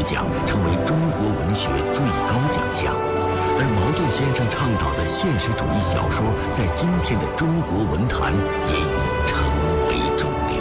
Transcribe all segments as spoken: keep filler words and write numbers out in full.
奖成为中国文学最高奖项。而茅盾先生倡导的现实主义小说，在今天的中国文坛也已成为主流。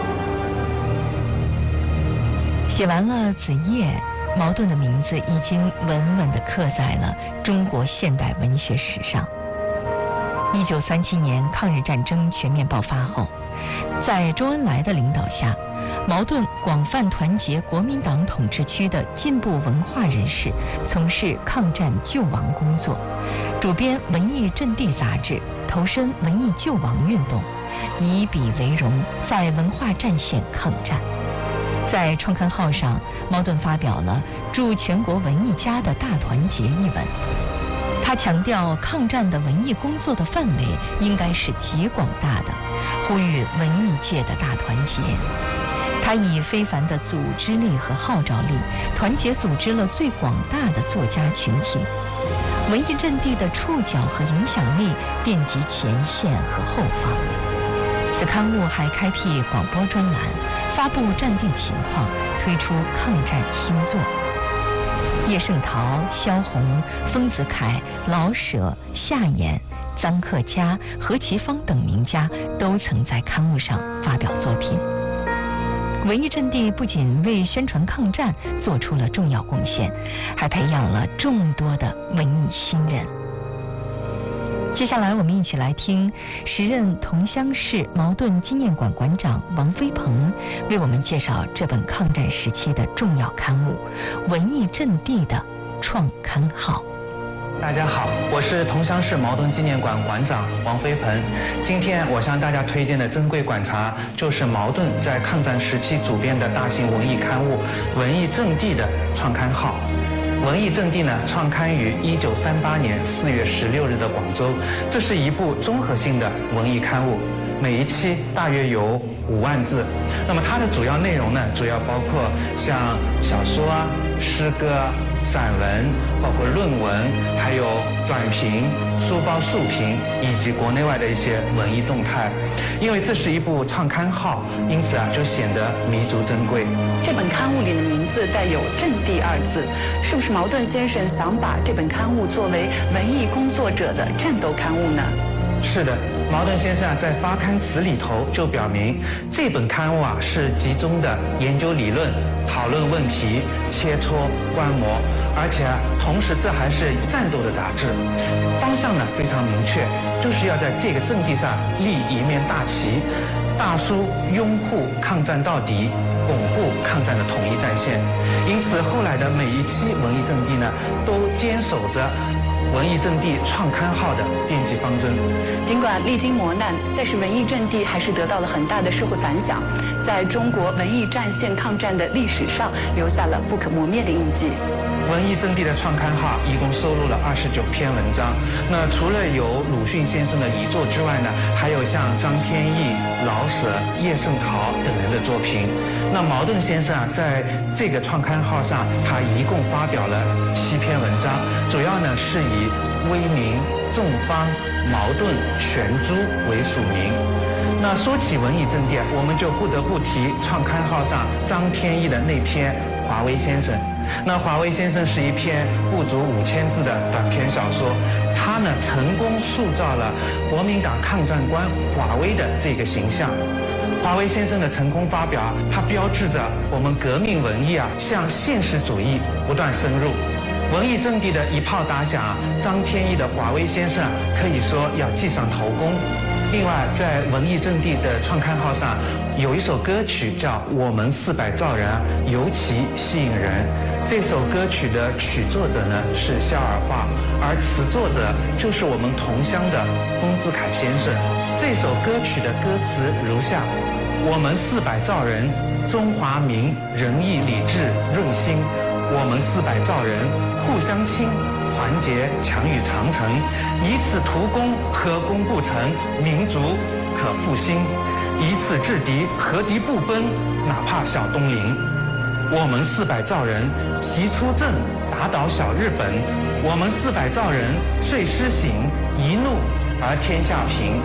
写完了《子夜》，茅盾的名字已经稳稳地刻在了中国现代文学史上。一九三七年抗日战争全面爆发后，在周恩来的领导下，茅盾广泛团结国民党统治区的进步文化人士，从事抗战救亡工作，主编《文艺阵地》杂志，投身文艺救亡运动，以笔为荣，在文化战线抗战。在创刊号上，茅盾发表了《祝全国文艺家的大团结》一文。他强调，抗战的文艺工作的范围应该是极广大的，呼吁文艺界的大团结。他以非凡的组织力和号召力，团结组织了最广大的作家群体。文艺阵地的触角和影响力遍及前线和后方。此刊物还开辟广播专栏，发布战地情况，推出抗战新作。叶圣陶、萧红、丰子恺、老舍、夏衍、臧克家、何其芳等名家都曾在刊物上发表作品。文艺阵地不仅为宣传抗战做出了重要贡献，还培养了众多的文艺新人。接下来我们一起来听时任桐乡市茅盾纪念馆馆长王飞鹏为我们介绍这本抗战时期的重要刊物《文艺阵地》的创刊号。 大家好，我是桐乡市茅盾纪念馆馆长王飞鹏。今天我向大家推荐的珍贵馆藏，就是茅盾在抗战时期主编的大型文艺刊物《文艺阵地》的创刊号。文艺阵地呢，创刊于一九三八年四月十六日的广州。这是一部综合性的文艺刊物，每一期大约有五万字。那么它的主要内容呢，主要包括像小说啊、诗歌啊、散文，包括论文，还有短评、书报速评，以及国内外的一些文艺动态。因为这是一部创刊号，因此啊，就显得弥足珍贵。 这本刊物里的名字带有“阵地”二字，是不是茅盾先生想把这本刊物作为文艺工作者的战斗刊物呢？ 是的，茅盾先生在发刊词里头就表明，这本刊物啊是集中的研究理论、讨论问题、切磋观摩，而且啊，同时这还是战斗的杂志，方向呢非常明确，就是要在这个阵地上立一面大旗，大书拥护抗战到底，巩固抗战的统一战线。因此后来的每一期文艺阵地呢，都坚守着文艺阵地创刊号的编辑方针。 尽管历经磨难，但是文艺阵地还是得到了很大的社会反响，在中国文艺战线抗战的历史上留下了不可磨灭的印记。 文艺阵地的创刊号一共收录了二十九篇文章。那除了有鲁迅先生的遗作之外呢，还有像张天翼、老舍、叶圣陶等人的作品。那茅盾先生啊，在这个创刊号上，他一共发表了七篇文章，主要呢是以威名、众方、茅盾、全株为署名。那说起文艺阵地啊，我们就不得不提创刊号上张天翼的那篇《华为先生》。那华为先生是一篇不足五千字的短篇小说，他呢成功塑造了国民党抗战官华为的这个形象。华为先生的成功发表，它标志着我们革命文艺啊向现实主义不断深入。文艺阵地的一炮打响，张天翼的华为先生可以说要记上头功。另外，在文艺阵地的创刊号上，有一首歌曲叫《我们四百兆人》，尤其吸引人。这首歌曲的曲作者呢是肖尔化，而词作者就是我们同乡的丰子恺先生。这首歌曲的歌词如下：我们四百兆人，中华民仁义礼智润心，我们四百兆人互相亲，团结强于长城，以此图功，何功不成？民族可复兴，以此制敌，何敌不奔？哪怕小东邻。我们四百兆人齐出阵，打倒小日本。我们四百兆人遂施行，一怒而天下平。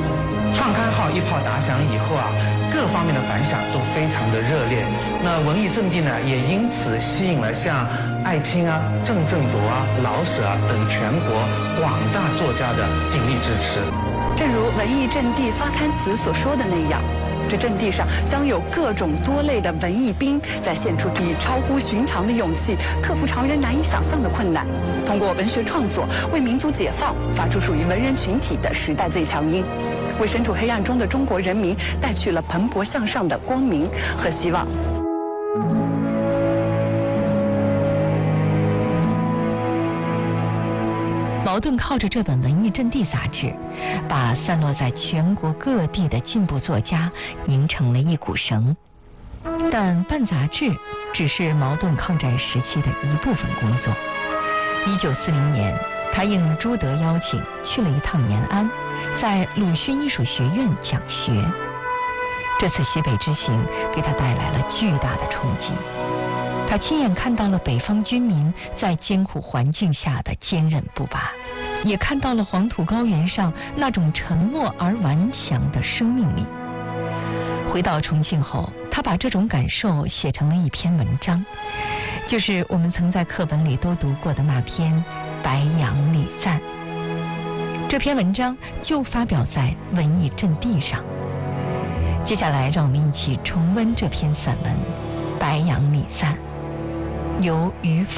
创刊号一炮打响以后啊，各方面的反响都非常的热烈。那文艺阵地呢，也因此吸引了像艾青啊、郑振铎啊、老舍啊等全国广大作家的鼎力支持。 正如文艺阵地发刊词所说的那样，这阵地上将有各种多类的文艺兵，在献出以超乎寻常的勇气，克服常人难以想象的困难，通过文学创作为民族解放发出属于文人群体的时代最强音，为身处黑暗中的中国人民带去了蓬勃向上的光明和希望。 茅盾靠着这本文艺阵地杂志，把散落在全国各地的进步作家拧成了一股绳。但办杂志只是茅盾抗战时期的一部分工作。一九四零年，他应朱德邀请去了一趟延安，在鲁迅艺术学院讲学。这次西北之行给他带来了巨大的冲击。他亲眼看到了北方军民在艰苦环境下的坚韧不拔，也看到了黄土高原上那种沉默而顽强的生命力。回到重庆后，他把这种感受写成了一篇文章，就是我们曾在课本里都读过的那篇《白杨礼赞》。这篇文章就发表在文艺阵地上。接下来让我们一起重温这篇散文《白杨礼赞》，由于芳